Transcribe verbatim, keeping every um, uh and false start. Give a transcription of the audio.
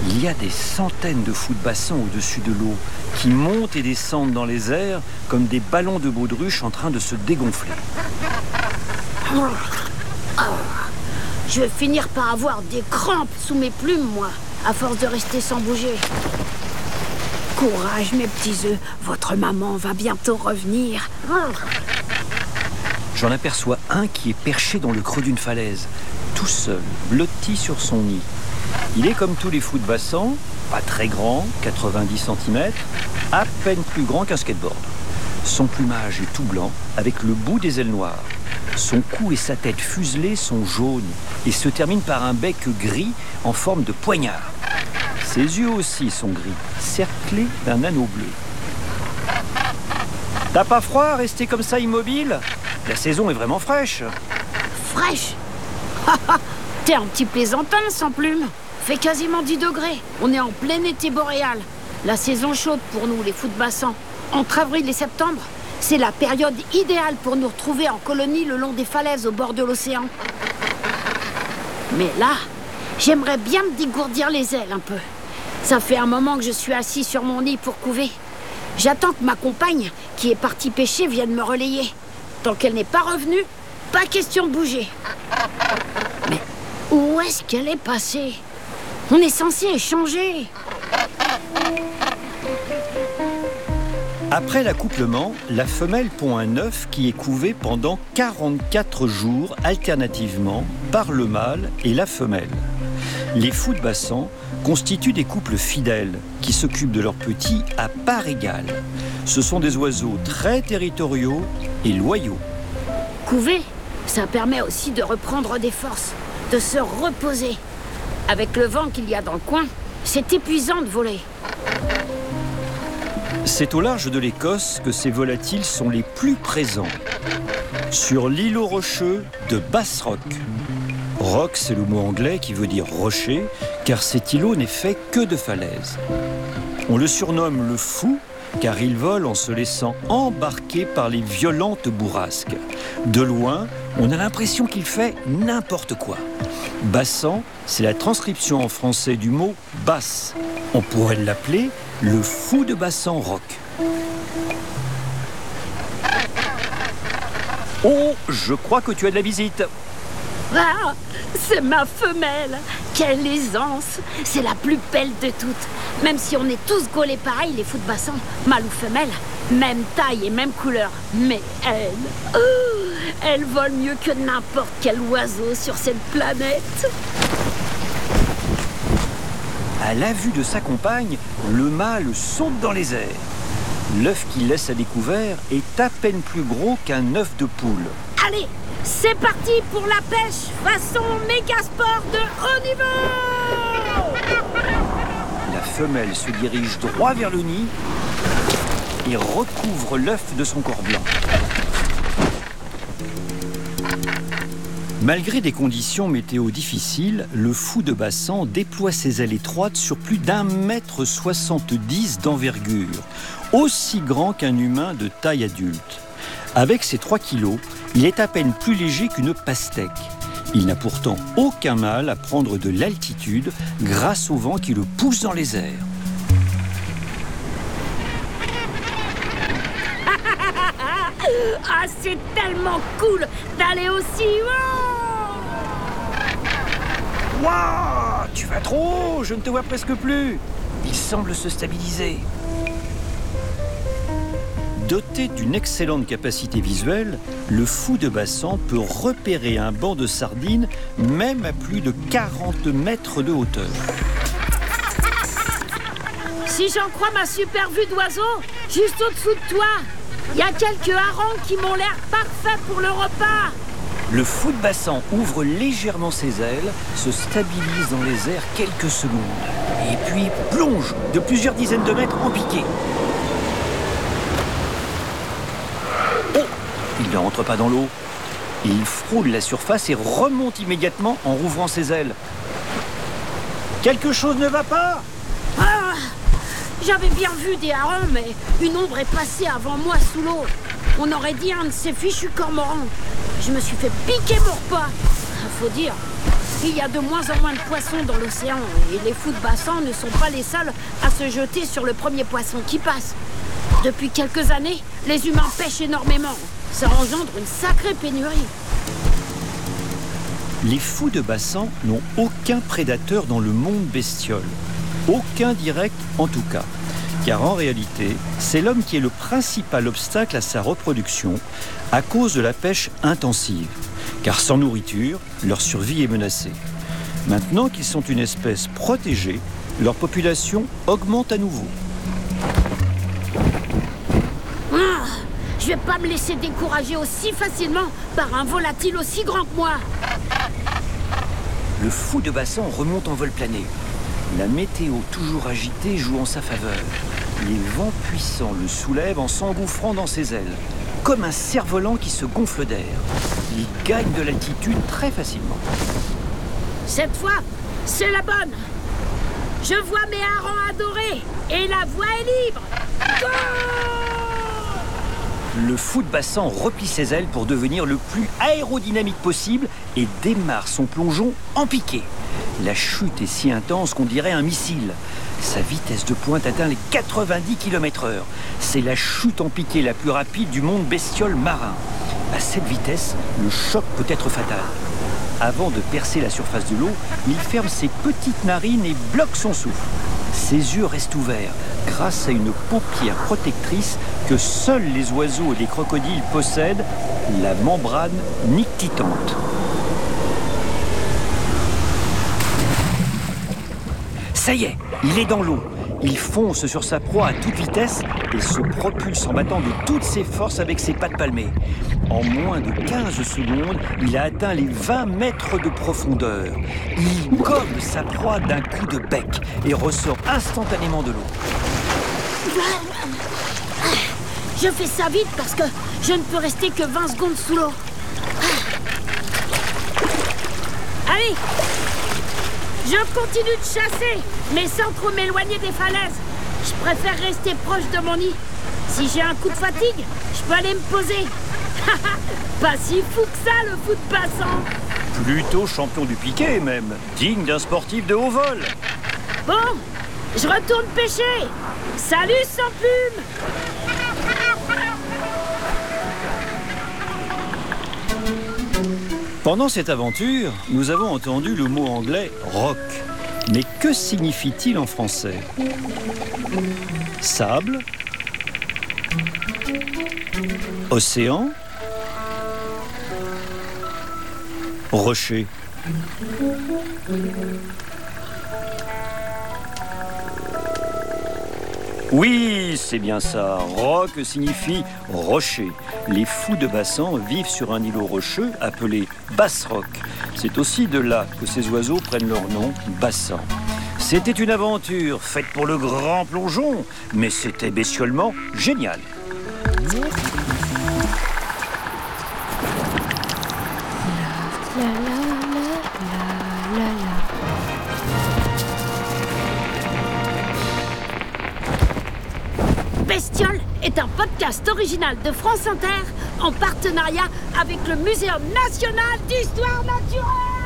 Il y a des centaines de footbassants au-dessus de l'eau qui montent et descendent dans les airs comme des ballons de baudruche en train de se dégonfler. Oh. Oh. Je vais finir par avoir des crampes sous mes plumes, moi, à force de rester sans bouger. Courage, mes petits œufs, votre maman va bientôt revenir. Oh. J'en aperçois un qui est perché dans le creux d'une falaise, tout seul, blotti sur son nid. Il est comme tous les footbassants, pas très grand, quatre-vingt-dix centimètres, à peine plus grand qu'un skateboard. Son plumage est tout blanc, avec le bout des ailes noires. Son cou et sa tête fuselée sont jaunes et se terminent par un bec gris en forme de poignard. Ses yeux aussi sont gris, cerclés d'un anneau bleu. T'as pas froid à rester comme ça immobile? La saison est vraiment fraîche. Fraîche? T'es un petit plaisantin sans plume. Fait quasiment dix degrés. On est en plein été boréal. La saison chaude pour nous, les footbassants. Entre avril et septembre, c'est la période idéale pour nous retrouver en colonie le long des falaises au bord de l'océan. Mais là, j'aimerais bien me dégourdir les ailes un peu. Ça fait un moment que je suis assis sur mon nid pour couver. J'attends que ma compagne, qui est partie pêcher, vienne me relayer. Tant qu'elle n'est pas revenue, pas question de bouger. Mais où est-ce qu'elle est passée? On est censé échanger. Après l'accouplement, la femelle pond un œuf qui est couvé pendant quarante-quatre jours alternativement par le mâle et la femelle. Les footbassants constituent des couples fidèles qui s'occupent de leurs petits à part égale. Ce sont des oiseaux très territoriaux et loyaux. Couver, ça permet aussi de reprendre des forces, de se reposer. Avec le vent qu'il y a dans le coin, c'est épuisant de voler. C'est au large de l'Écosse que ces volatiles sont les plus présents. Sur l'îlot rocheux de Bass Rock. Rock, c'est le mot anglais qui veut dire rocher, car cet îlot n'est fait que de falaises. On le surnomme le fou, car il vole en se laissant embarquer par les violentes bourrasques. De loin, on a l'impression qu'il fait n'importe quoi. Bassan, c'est la transcription en français du mot basse. On pourrait l'appeler le fou de Bassan Rock. Oh, je crois que tu as de la visite. Ah, c'est ma femelle. Quelle aisance. C'est la plus belle de toutes. Même si on est tous gaulés pareil, les footbassants, mâle ou femelle, même taille et même couleur. Mais elle, oh, elle vole mieux que n'importe quel oiseau sur cette planète. À la vue de sa compagne, le mâle saute dans les airs. L'œuf qu'il laisse à découvert est à peine plus gros qu'un œuf de poule. Allez, c'est parti pour la pêche façon méga sport de haut niveau. La femelle se dirige droit vers le nid et recouvre l'œuf de son corps blanc. Malgré des conditions météo difficiles, le fou de Bassan déploie ses ailes étroites sur plus d'un mètre soixante-dix d'envergure, aussi grand qu'un humain de taille adulte. Avec ses trois kilos, il est à peine plus léger qu'une pastèque. Il n'a pourtant aucun mal à prendre de l'altitude grâce au vent qui le pousse dans les airs. Ah, c'est tellement cool d'aller aussi haut. Waouh, tu vas trop haut, je ne te vois presque plus. Il semble se stabiliser. Doté d'une excellente capacité visuelle, le fou de Bassan peut repérer un banc de sardines même à plus de quarante mètres de hauteur. Si j'en crois ma super vue d'oiseau, juste au-dessous de toi, il y a quelques harengs qui m'ont l'air parfaits pour le repas. Le fou de Bassan ouvre légèrement ses ailes, se stabilise dans les airs quelques secondes et puis plonge de plusieurs dizaines de mètres en piqué. Oh, il ne rentre pas dans l'eau. Il frôle la surface et remonte immédiatement en rouvrant ses ailes. Quelque chose ne va pas? Ah, j'avais bien vu des harengs, mais une ombre est passée avant moi sous l'eau. On aurait dit un de ces fichus cormorans. Je me suis fait piquer mon repas. Faut dire, il y a de moins en moins de poissons dans l'océan et les fous de bassin ne sont pas les seuls à se jeter sur le premier poisson qui passe. Depuis quelques années, les humains pêchent énormément. Ça engendre une sacrée pénurie. Les fous de bassin n'ont aucun prédateur dans le monde bestiole. Aucun direct en tout cas. Car en réalité, c'est l'homme qui est le principal obstacle à sa reproduction à cause de la pêche intensive. Car sans nourriture, leur survie est menacée. Maintenant qu'ils sont une espèce protégée, leur population augmente à nouveau. Ah, je vais pas me laisser décourager aussi facilement par un volatile aussi grand que moi. Le fou de bassin remonte en vol plané. La météo toujours agitée joue en sa faveur. Les vents puissants le soulèvent en s'engouffrant dans ses ailes, comme un cerf-volant qui se gonfle d'air. Il gagne de l'altitude très facilement. Cette fois, c'est la bonne. Je vois mes harengs adorés et la voie est libre. Go! Le fou de bassin replie ses ailes pour devenir le plus aérodynamique possible et démarre son plongeon en piqué. La chute est si intense qu'on dirait un missile. Sa vitesse de pointe atteint les quatre-vingt-dix kilomètres heure. C'est la chute en piqué la plus rapide du monde bestiole marin. À cette vitesse, le choc peut être fatal. Avant de percer la surface de l'eau, il ferme ses petites narines et bloque son souffle. Ses yeux restent ouverts grâce à une paupière protectrice que seuls les oiseaux et les crocodiles possèdent, la membrane nictitante. Ça y est, il est dans l'eau. Il fonce sur sa proie à toute vitesse et se propulse en battant de toutes ses forces avec ses pattes palmées. En moins de quinze secondes, il a atteint les vingt mètres de profondeur. Il gomme sa proie d'un coup de bec et ressort instantanément de l'eau. Je fais ça vite parce que je ne peux rester que vingt secondes sous l'eau. Allez! Je continue de chasser, mais sans trop m'éloigner des falaises. Je préfère rester proche de mon nid. Si j'ai un coup de fatigue, je peux aller me poser. Pas si fou que ça, le fou de bassin. Plutôt champion du piquet, même. Digne d'un sportif de haut vol. Bon, je retourne pêcher. Salut sans plume. Pendant cette aventure, nous avons entendu le mot anglais « rock ». Mais que signifie-t-il en français? Sable? Océan? Rocher? Oui, c'est bien ça. Rock signifie rocher. Les fous de bassin vivent sur un îlot rocheux appelé basse-rock. C'est aussi de là que ces oiseaux prennent leur nom, bassin. C'était une aventure faite pour le grand plongeon, mais c'était bestiolement génial. Bestiole est un podcast original de France Inter en partenariat avec le Muséum national d'histoire naturelle.